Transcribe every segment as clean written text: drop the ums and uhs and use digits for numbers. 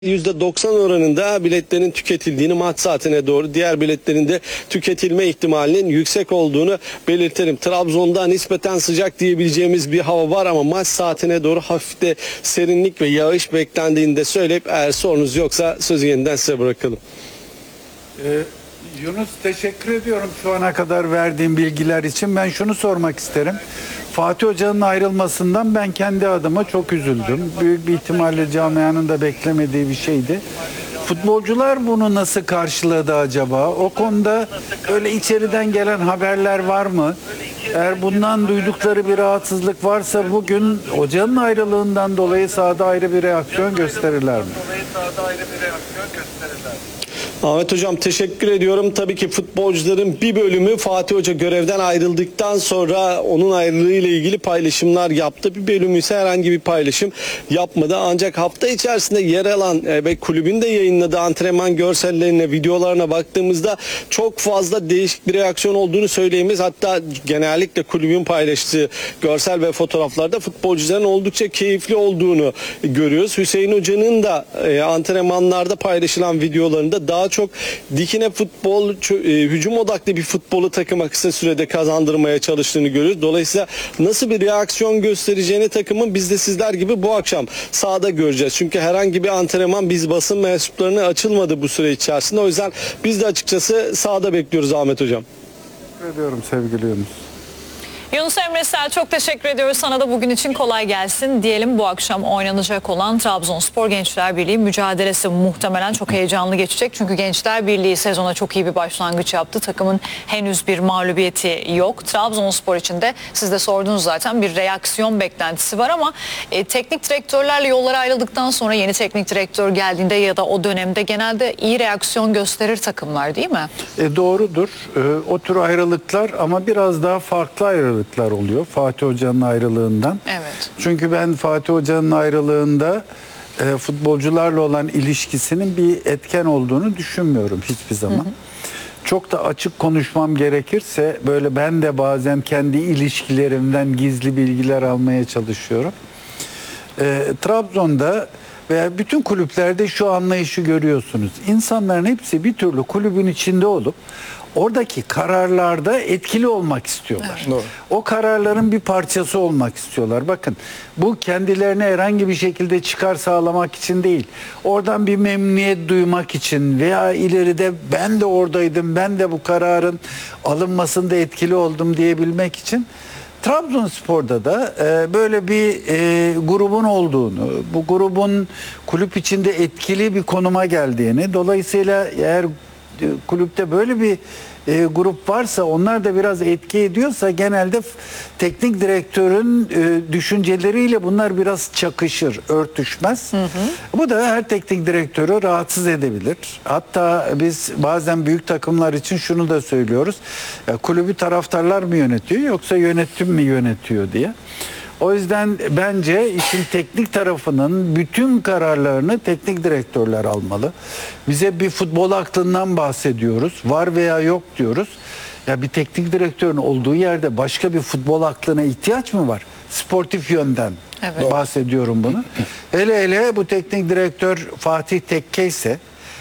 %90 oranında biletlerin tüketildiğini, maç saatine doğru diğer biletlerin de tüketilme ihtimalinin yüksek olduğunu belirtelim. Trabzon'da nispeten sıcak diyebileceğimiz bir hava var ama maç saatine doğru hafif de serinlik ve yağış beklendiğini de söyleyip eğer sorunuz yoksa sözü yeniden size bırakalım. Yunus, teşekkür ediyorum şu ana kadar verdiğim bilgiler için. Ben şunu sormak isterim. Fatih Hoca'nın ayrılmasından ben kendi adıma çok üzüldüm. Büyük bir ihtimalle camianın da beklemediği bir şeydi. Futbolcular bunu nasıl karşıladı acaba? O konuda öyle içeriden gelen haberler var mı? Eğer bundan duydukları bir rahatsızlık varsa bugün hocanın ayrılığından dolayı sahada ayrı bir reaksiyon gösterirler mi? Ahmet Hocam teşekkür ediyorum. Tabii ki futbolcuların bir bölümü Fatih Hoca görevden ayrıldıktan sonra onun ayrılığı ile ilgili paylaşımlar yaptı. Bir bölümü ise herhangi bir paylaşım yapmadı. Ancak hafta içerisinde yer alan ve kulübün de yayınladığı antrenman görsellerine, videolarına baktığımızda çok fazla değişik bir reaksiyon olduğunu söyleyemeyiz. Hatta genellikle kulübün paylaştığı görsel ve fotoğraflarda futbolcuların oldukça keyifli olduğunu görüyoruz. Hüseyin Hoca'nın da antrenmanlarda paylaşılan videolarında daha çok dikine futbol, hücum odaklı bir futbolu takıma kısa sürede kazandırmaya çalıştığını görüyoruz. Dolayısıyla nasıl bir reaksiyon göstereceğini takımın biz de sizler gibi bu akşam sahada göreceğiz. Çünkü herhangi bir antrenman biz basın mensuplarına açılmadı bu süre içerisinde. O yüzden biz de açıkçası sahada bekliyoruz Ahmet Hocam. Teşekkür ediyorum sevgili Yunus. Yunus Emre Sel, çok teşekkür ediyoruz. Sana da bugün için kolay gelsin diyelim. Bu akşam oynanacak olan Trabzonspor Gençler Birliği mücadelesi muhtemelen çok heyecanlı geçecek. Çünkü Gençler Birliği sezona çok iyi bir başlangıç yaptı. Takımın henüz bir mağlubiyeti yok. Trabzonspor için de siz de sordunuz zaten, bir reaksiyon beklentisi var ama teknik direktörlerle yolları ayrıldıktan sonra yeni teknik direktör geldiğinde ya da o dönemde genelde iyi reaksiyon gösterir takımlar, değil mi? Doğrudur. O tür ayrılıklar ama biraz daha farklı ayrılıklar oluyor Fatih Hoca'nın ayrılığından. Evet. Çünkü ben Fatih Hoca'nın ayrılığında futbolcularla olan ilişkisinin bir etken olduğunu düşünmüyorum hiçbir zaman. Çok da açık konuşmam gerekirse böyle ben de bazen kendi ilişkilerimden gizli bilgiler almaya çalışıyorum. Trabzon'da veya bütün kulüplerde şu anlayışı görüyorsunuz. İnsanların hepsi bir türlü kulübün içinde olup oradaki kararlarda etkili olmak istiyorlar. Evet. O kararların bir parçası olmak istiyorlar. Bakın, bu kendilerine herhangi bir şekilde çıkar sağlamak için değil. Oradan bir memnuniyet duymak için veya ileride ben de oradaydım, ben de bu kararın alınmasında etkili oldum diyebilmek için. Trabzonspor'da da böyle bir grubun olduğunu, bu grubun kulüp içinde etkili bir konuma geldiğini, dolayısıyla eğer kulüpte böyle bir grup varsa, onlar da biraz etki ediyorsa genelde teknik direktörün düşünceleriyle bunlar biraz çakışır, örtüşmez. Bu da her teknik direktörü rahatsız edebilir. Hatta biz bazen büyük takımlar için şunu da söylüyoruz. Kulübü taraftarlar mı yönetiyor yoksa yönetim mi yönetiyor diye. O yüzden bence işin teknik tarafının bütün kararlarını teknik direktörler almalı. Bize bir futbol aklından bahsediyoruz. Var veya yok diyoruz. Ya bir teknik direktörün olduğu yerde başka bir futbol aklına ihtiyaç mı var? Sportif yönden bahsediyorum bunu. Hele hele bu teknik direktör Fatih Tekke ise,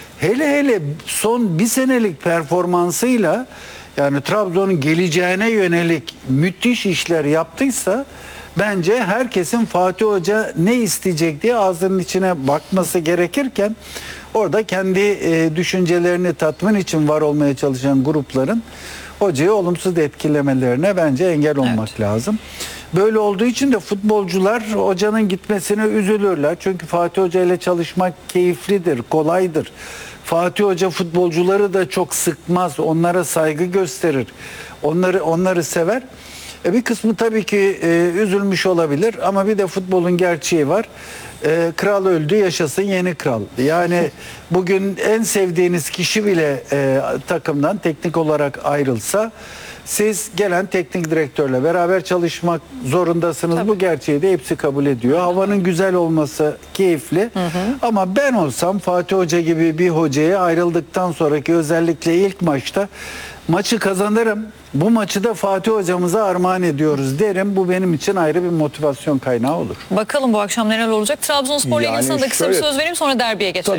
hele son bir senelik performansıyla yani Trabzon'un geleceğine yönelik müthiş işler yaptıysa, bence herkesin Fatih Hoca ne isteyecek diye ağzının içine bakması gerekirken orada kendi düşüncelerini tatmin için var olmaya çalışan grupların hocayı olumsuz etkilemelerine bence engel olmak lazım. Böyle olduğu için de futbolcular hocanın gitmesine üzülürler. Çünkü Fatih Hoca ile çalışmak keyiflidir, kolaydır. Fatih Hoca futbolcuları da çok sıkmaz, onlara saygı gösterir, onları sever. Bir kısmı tabii ki üzülmüş olabilir ama bir de futbolun gerçeği var. Kral öldü, yaşasın yeni kral. Yani bugün en sevdiğiniz kişi bile takımdan teknik olarak ayrılsa, siz gelen teknik direktörle beraber çalışmak zorundasınız. Tabii. Bu gerçeği de hepsi kabul ediyor. Havanın güzel olması keyifli. Ama ben olsam Fatih Hoca gibi bir hocaya ayrıldıktan sonraki özellikle ilk maçta maçı kazanırım. Bu maçı da Fatih hocamıza armağan ediyoruz derim. Bu benim için ayrı bir motivasyon kaynağı olur. Bakalım bu akşam neler olacak. Trabzonspor ile ilgili Yani sana da kısa bir şöyle- söz vereyim, sonra derbiye geçelim.